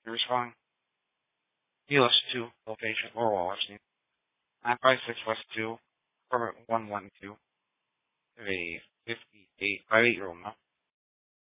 You're calling US 2 location or Washington. 956 West 2, permit 112, a 5858 year old male.